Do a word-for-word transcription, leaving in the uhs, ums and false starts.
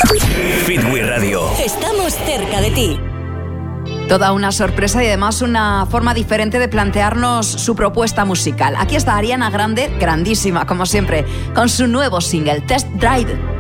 Fitwi Radio. Estamos cerca de ti. Toda una sorpresa y además una forma diferente de plantearnos su propuesta musical. Aquí está Ariana Grande, grandísima como siempre, con su nuevo single, Test Drive.